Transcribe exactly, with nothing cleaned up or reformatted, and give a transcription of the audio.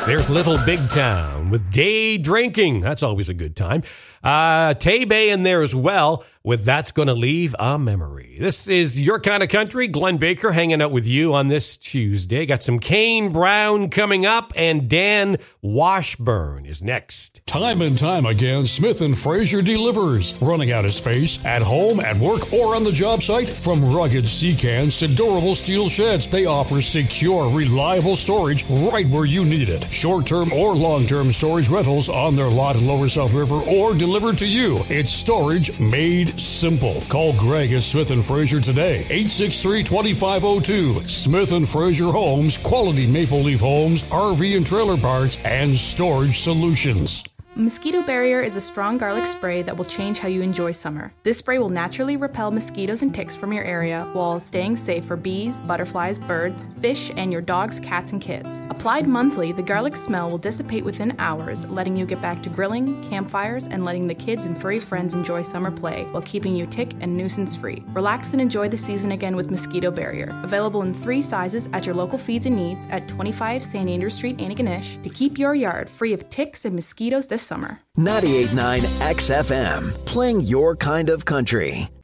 There's Little Big Town with Day Drinking. That's always a good time. Uh, Tay Bay in there as well with That's Gonna Leave a Memory. This is Your Kind of Country. Glenn Baker hanging out with you on this Tuesday. Got some Kane Brown coming up, and Dan Washburn is next. Time and time again, Smith and Fraser delivers. Running out of space at home, at work, or on the job site? From rugged sea cans to durable steel sheds, they offer secure, reliable storage right where you need it. Short-term or long-term storage rentals on their lot in Lower South River or delivered to you. It's storage made simple. Call Greg at Smith and Fraser today. eight six three, two five zero two. Smith and Fraser Homes, quality maple leaf homes, R V and trailer parts, and storage solutions. Mosquito Barrier is a strong garlic spray that will change how you enjoy summer. This spray will naturally repel mosquitoes and ticks from your area while staying safe for bees, butterflies, birds, fish, and your dogs, cats, and kids. Applied monthly, the garlic smell will dissipate within hours, letting you get back to grilling, campfires, and letting the kids and furry friends enjoy summer play while keeping you tick and nuisance free. Relax and enjoy the season again with Mosquito Barrier. Available in three sizes at your local Feeds and Needs at twenty-five Saint Andrew Street, Antigonish, to keep your yard free of ticks and mosquitoes this summer. ninety-eight point nine X F M, playing your kind of country.